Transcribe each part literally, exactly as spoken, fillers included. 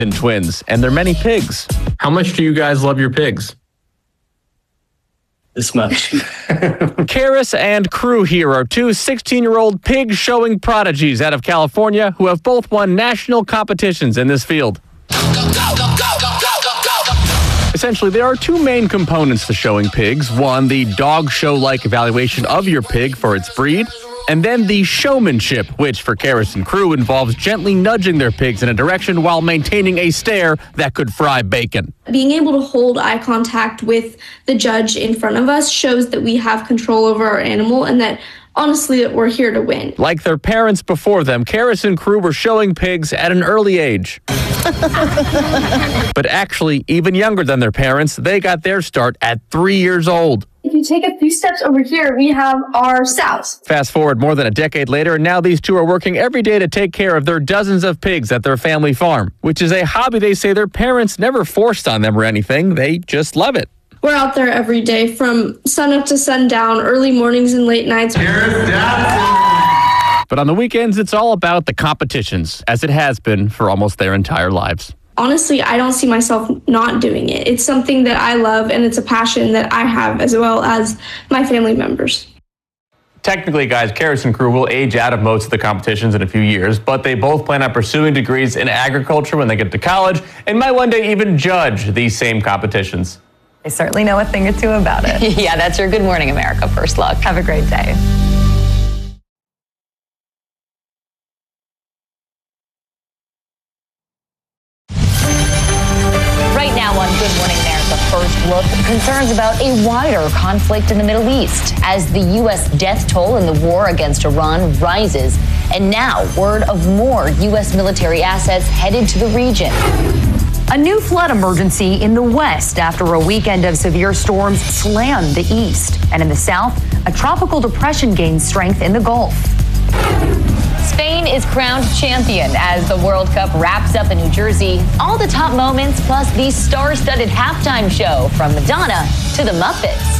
twins and their many pigs. How much do you guys love your pigs? This much. Karis and crew here are two sixteen-year-old pig showing prodigies out of California who have both won national competitions in this field. Essentially, there are two main components to showing pigs. One, the dog show-like evaluation of your pig for its breed. And then the showmanship, which for Karis and crew involves gently nudging their pigs in a direction while maintaining a stare that could fry bacon. Being able to hold eye contact with the judge in front of us shows that we have control over our animal and that, honestly, that we're here to win. Like their parents before them, Karis and crew were showing pigs at an early age. But actually, even younger than their parents, they got their start at three years old. If you take a few steps over here, we have our sows. Fast forward more than a decade later, and now these two are working every day to take care of their dozens of pigs at their family farm, which is a hobby they say their parents never forced on them or anything. They just love it. We're out there every day from sunup to sundown, early mornings and late nights. But on the weekends, it's all about the competitions, as it has been for almost their entire lives. Honestly, I don't see myself not doing it. It's something that I love, and it's a passion that I have as well as my family members. Technically, guys, Karis and crew will age out of most of the competitions in a few years, but they both plan on pursuing degrees in agriculture when they get to college and might one day even judge these same competitions. They certainly know a thing or two about it. Yeah, that's your Good Morning America First Look. Have a great day. Right now on Good Morning America First Look, concerns about a wider conflict in the Middle East as the U S death toll in the war against Iran rises. And now, word of more U S military assets headed to the region. A new flood emergency in the west after a weekend of severe storms slammed the east. And in the south, a tropical depression gained strength in the Gulf. Spain is crowned champion as the World Cup wraps up in New Jersey. All the top moments, plus the star-studded halftime show from Madonna to the Muppets.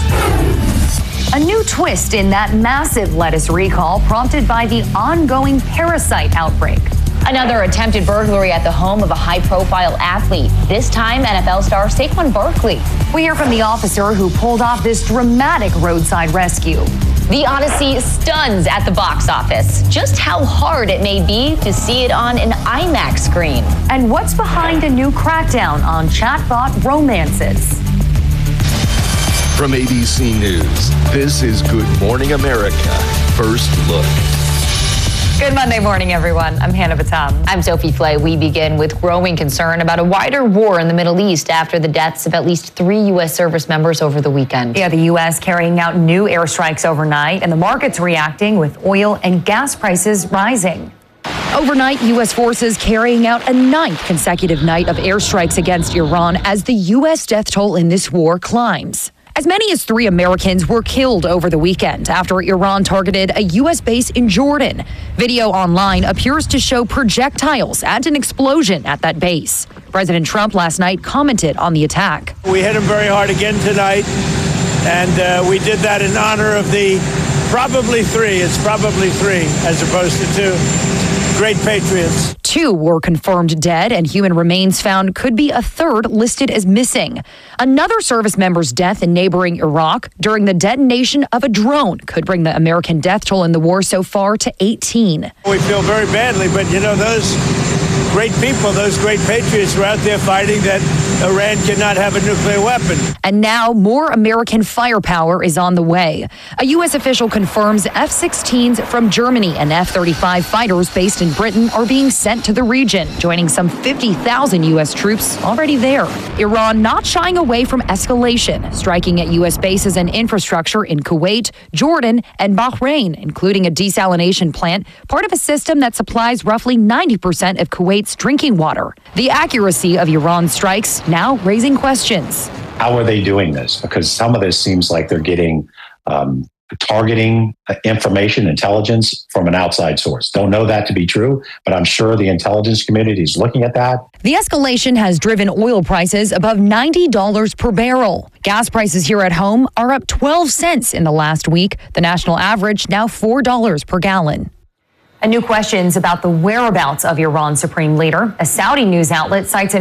A new twist in that massive lettuce recall prompted by the ongoing parasite outbreak. Another attempted burglary at the home of a high-profile athlete, this time N F L star Saquon Barkley. We hear from the officer who pulled off this dramatic roadside rescue. The Odyssey stuns at the box office. Just how hard it may be to see it on an IMAX screen. And what's behind a new crackdown on chatbot romances? From A B C News, this is Good Morning America First Look. Good Monday morning, everyone. I'm Hannah Batam. I'm Sophie Flay. We begin with growing concern about a wider war in the Middle East after the deaths of at least three U S service members over the weekend. Yeah, the U S carrying out new airstrikes overnight, and the market's reacting with oil and gas prices rising. Overnight, U S forces carrying out a ninth consecutive night of airstrikes against Iran as the U S death toll in this war climbs. As many as three Americans were killed over the weekend after Iran targeted a U S base in Jordan. Video online appears to show projectiles and an explosion at that base. President Trump last night commented on the attack. We hit him very hard again tonight, and uh, we did that in honor of the probably three, it's probably three as opposed to two, great patriots. Two were confirmed dead, and human remains found could be a third listed as missing. Another service member's death in neighboring Iraq during the detonation of a drone could bring the American death toll in the war so far to eighteen. We feel very badly, but you know, those great people, those great patriots were out there fighting that Iran cannot have a nuclear weapon. And now more American firepower is on the way. A U S official confirms F sixteens from Germany and F thirty-five fighters based in Britain are being sent to the region, joining some fifty thousand U S troops already there. Iran not shying away from escalation, striking at U S bases and infrastructure in Kuwait, Jordan, and Bahrain, including a desalination plant, part of a system that supplies roughly ninety percent of Kuwait's drinking water. The accuracy of Iran's strikes now raising questions. How are they doing this? Because some of this seems like they're getting um, targeting information, intelligence from an outside source. Don't know that to be true, but I'm sure the intelligence community is looking at that. The escalation has driven oil prices above ninety dollars per barrel. Gas prices here at home are up twelve cents in the last week. The national average now four dollars per gallon. And new questions about the whereabouts of Iran's supreme leader. A Saudi news outlet cites an